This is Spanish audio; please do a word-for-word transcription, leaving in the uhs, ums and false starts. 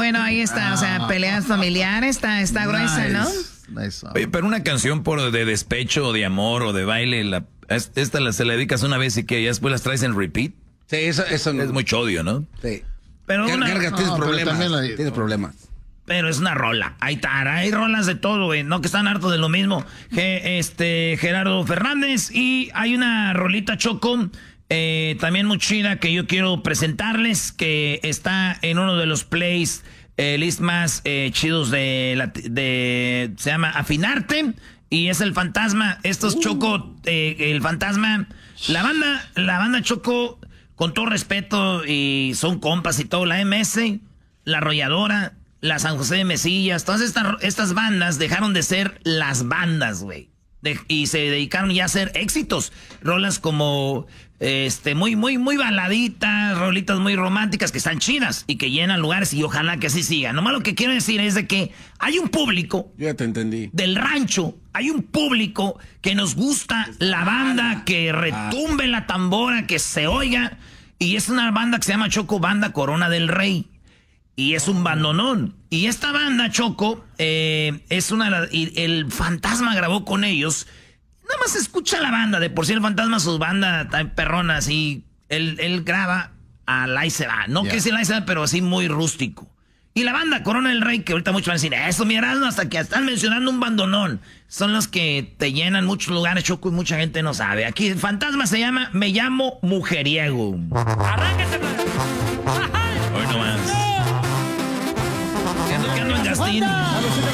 bueno, ahí está, o sea, peleas familiares, está, está nice, gruesa, ¿no? Nice. Oye, pero una canción por de despecho, de amor o de baile, la, esta la, se la dedicas una vez y que ya después las traes en repeat. Sí, eso, eso no. Es mucho odio, ¿no? Sí. Pero Car una... Carga, tienes no, problemas. la... Tienes problemas. Pero es una rola. Ahí está, hay rolas de todo, güey. No que están hartos de lo mismo. Ge, este, Gerardo Fernández. Y hay una rolita, Choco, eh, también muy chida que yo quiero presentarles, que está en uno de los plays eh, list más eh, chidos de, la, de... Se llama Afinarte. Y es El Fantasma. Estos, uh. Choco, eh, El Fantasma. La banda, la banda Choco, con todo respeto, y son compas y todo, la M S, La Arrolladora, la San José de Mesillas, todas estas, estas bandas dejaron de ser las bandas, güey. De, y se dedicaron ya a hacer éxitos. Rolas como, este, muy, muy, muy baladitas, rolitas muy románticas que están chidas y que llenan lugares y ojalá que así siga. Nomás lo que quiero decir es de que hay un público. Ya te entendí. Del rancho, hay un público que nos gusta la banda, que retumbe la tambora, que se oiga. Y es una banda que se llama Choco Banda Corona del Rey. Y es un bandonón. Y esta banda, Choco, eh, es una... Y el Fantasma grabó con ellos. Nada más escucha la banda. De por sí el Fantasma, sus bandas tan perronas. Y él, él graba a la y se va. No yeah. que sea la y se va, pero así muy rústico. Y la banda Corona del Rey, que ahorita muchos van a decir, eso, mi Erasmo, hasta que están mencionando un bandonón. Son los que te llenan muchos lugares, Choco, y mucha gente no sabe. Aquí el Fantasma se llama Me Llamo Mujeriego. ¡Arráncate! Hoy no más. ¿Qué ando en Gastín?